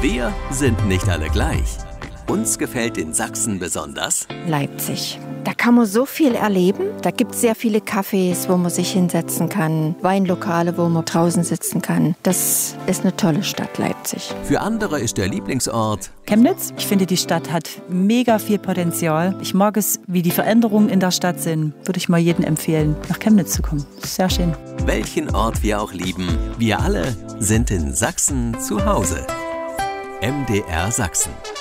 Wir sind nicht alle gleich. Uns gefällt in Sachsen besonders Leipzig. Da kann man so viel erleben. Da gibt es sehr viele Cafés, wo man sich hinsetzen kann, Weinlokale, wo man draußen sitzen kann. Das ist eine tolle Stadt, Leipzig. Für andere ist der Lieblingsort Chemnitz. Ich finde, die Stadt hat mega viel Potenzial. Ich mag es, wie die Veränderungen in der Stadt sind. Würde ich mal jedem empfehlen, nach Chemnitz zu kommen. Das ist sehr schön. Welchen Ort wir auch lieben, wir alle sind in Sachsen zu Hause. MDR Sachsen.